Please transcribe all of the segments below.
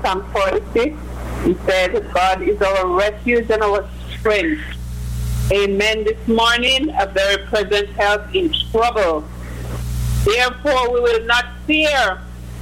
Psalm 46. He said, God is our refuge and our strength. Amen. This morning, a very present help in trouble. Therefore, we will not fear,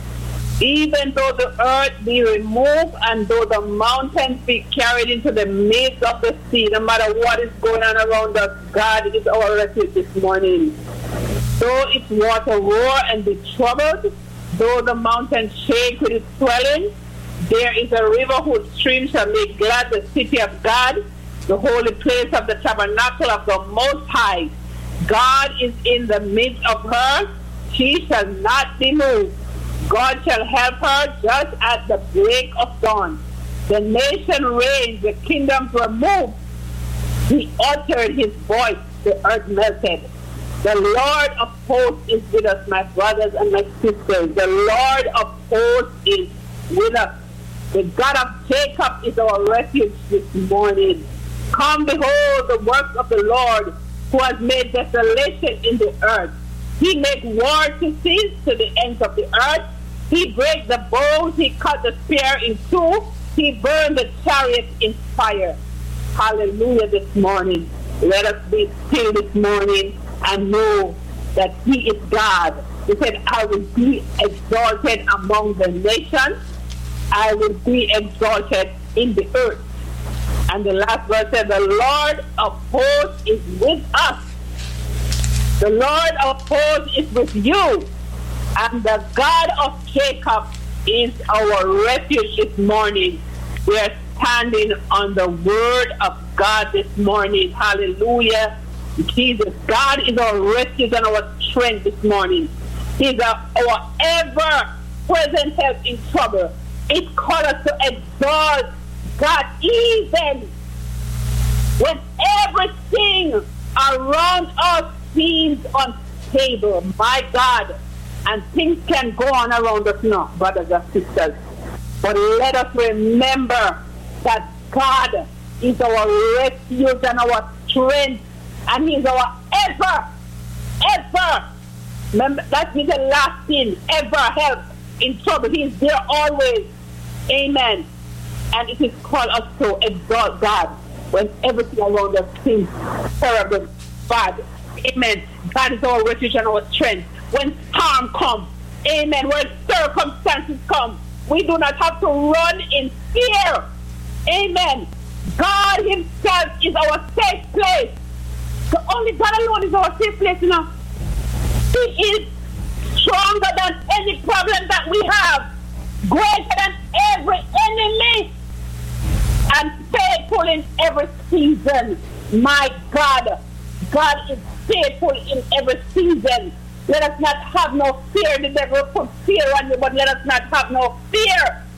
even though the earth be removed and though the mountains be carried into the midst of the sea. No matter what is going on around us, God is our refuge this morning. Though its water roar and be troubled, though the mountains shake with its swelling, there is a river whose stream shall make glad the city of God, the holy place of the tabernacle of the Most High. God is in the midst of her. She shall not be moved. God shall help her just at the break of dawn. The nation reigns, the kingdoms were moved. He uttered his voice, the earth melted. The Lord of hosts is with us, my brothers and my sisters. The Lord of hosts is with us. The God of Jacob is our refuge this morning. Come, behold the works of the Lord, who has made desolation in the earth. He makes war to cease to the ends of the earth. He breaks the bows, he cut the spear in two. He burned the chariot in fire. Hallelujah this morning. Let us be still this morning and know that he is God. He said, I will be exalted among the nations. I will be exalted in the earth. And the last verse said, the Lord of hosts is with us. The Lord of hosts is with you. And the God of Jacob is our refuge this morning. We are standing on the word of God this morning. Hallelujah. Jesus, God is our refuge and our strength this morning. He's our ever-present help in trouble. It calls us to exalt God even when everything around us seems unstable. My God. And things can go on around us now, brothers and sisters. But let us remember that God is our refuge and our strength. And he's our ever. Remember, that is the last thing. Ever help in trouble. He's there always. Amen. And it is called us to exalt God when everything around us seems terrible, bad. Amen. God is our refuge and our strength. When storm comes, amen, when circumstances come, we do not have to run in fear. Amen. God himself is our safe place. The only God alone is our safe place, you know. He is stronger than any problem that we have, greater than every enemy, and faithful in every season. My God, God is faithful in every season. Let us not have no fear. The devil put fear on you, but let us not have no fear.